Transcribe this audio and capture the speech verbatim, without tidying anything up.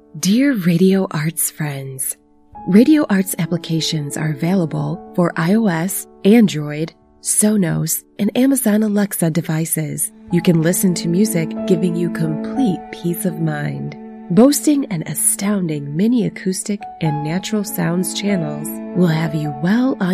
Dear Radio Arts friends, Radio Arts applications are available for iOS, Android, Sonos, and Amazon Alexa devices. You can listen to music, giving you complete peace of mind. Boasting an astounding mini acoustic and natural sounds channels will have you well on